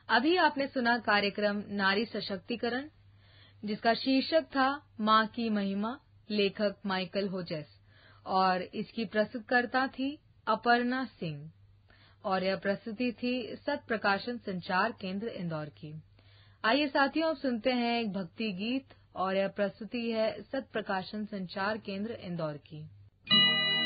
अभी आपने सुना कार्यक्रम नारी सशक्तिकरण, जिसका शीर्षक था माँ की महिमा, लेखक माइकल होजेस, और इसकी प्रस्तुतकर्ता थी अपर्णा सिंह, और यह प्रस्तुति थी सत प्रकाशन संचार केंद्र इंदौर की। आइए साथियों, अब सुनते हैं एक भक्ति गीत, और यह प्रस्तुति है सत प्रकाशन संचार केंद्र इंदौर की।